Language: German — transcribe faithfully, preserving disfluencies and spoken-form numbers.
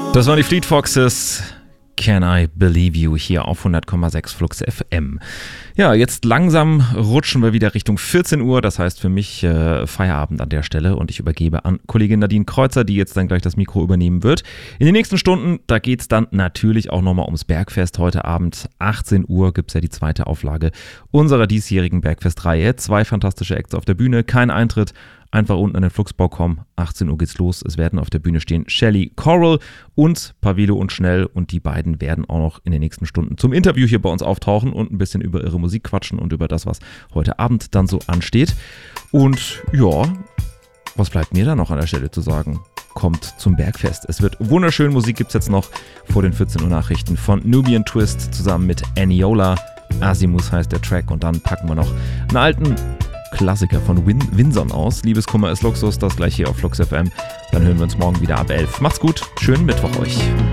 Das waren die Fleet Foxes. Can I Believe You hier auf hundert Komma sechs Flux F M. Ja, jetzt langsam rutschen wir wieder Richtung vierzehn Uhr. Das heißt für mich äh, Feierabend an der Stelle und ich übergebe an Kollegin Nadine Kreuzer, die jetzt dann gleich das Mikro übernehmen wird. In den nächsten Stunden, da geht es dann natürlich auch nochmal ums Bergfest. Heute Abend achtzehn Uhr gibt es ja die zweite Auflage unserer diesjährigen Bergfest-Reihe. Zwei fantastische Acts auf der Bühne, kein Eintritt. Einfach unten an den Fluxbau kommen, achtzehn Uhr geht's los. Es werden auf der Bühne stehen Shelly Coral und Pavilo und Schnell und die beiden werden auch noch in den nächsten Stunden zum Interview hier bei uns auftauchen und ein bisschen über ihre Musik quatschen und über das, was heute Abend dann so ansteht. Und ja, was bleibt mir da noch an der Stelle zu sagen? Kommt zum Bergfest. Es wird wunderschön. Musik gibt's jetzt noch vor den vierzehn Uhr Nachrichten von Nubian Twist zusammen mit Aniola. Asimus heißt der Track und dann packen wir noch einen alten Klassiker von Win- Winson aus. Liebeskummer ist Luxus, das gleich hier auf Flux F M. Dann hören wir uns morgen wieder ab elf. Macht's gut, schönen Mittwoch euch.